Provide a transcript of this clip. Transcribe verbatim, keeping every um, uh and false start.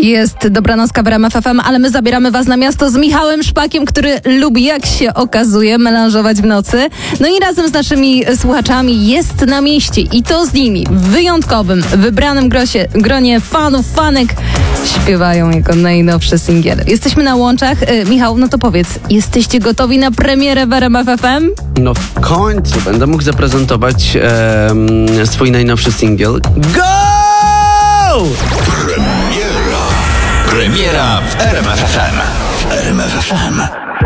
Jest dobranocka w R M F F M, ale my zabieramy was na miasto z Michałem Szpakiem, który lubi, jak się okazuje, melanżować w nocy. No i razem z naszymi słuchaczami jest na mieście i to z nimi w wyjątkowym, wybranym grosie, gronie fanów, fanek śpiewają jego najnowszy singiel. Jesteśmy na łączach. Y, Michał, no to powiedz, jesteście gotowi na premierę w R M F F M? No w końcu będę mógł zaprezentować e, swój najnowszy singiel. Go! Premiera. Premiera w R M F F M. W R M F F M.